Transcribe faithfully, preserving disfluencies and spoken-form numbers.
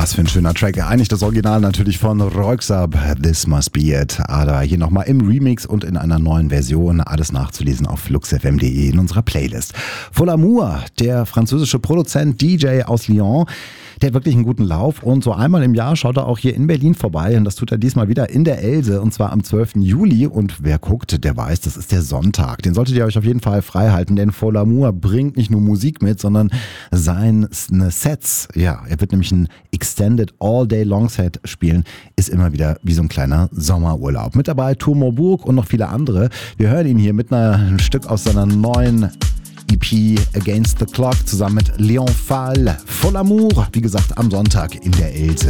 Was für ein schöner Track. Eigentlich das Original natürlich von Röyksopp, This Must Be It. Aber hier nochmal im Remix und in einer neuen Version. Alles nachzulesen auf flux f m punkt d e in unserer Playlist. Fol Amour, der französische Produzent, D J aus Lyon, der hat wirklich einen guten Lauf und so einmal im Jahr schaut er auch hier in Berlin vorbei und das tut er diesmal wieder in der Else und zwar am zwölften Juli und wer guckt, der weiß, das ist der Sonntag. Den solltet ihr euch auf jeden Fall frei halten, denn Fol Amour bringt nicht nur Musik mit, sondern seine Sets, ja, er wird nämlich ein Extended All Day Long Set spielen, ist immer wieder wie so ein kleiner Sommerurlaub. Mit dabei Tour Burg und noch viele andere. Wir hören ihn hier mit einer, ein Stück aus seiner neuen E P Against the Clock zusammen mit Leon Fall. Fol Amour, wie gesagt, am Sonntag in der Else.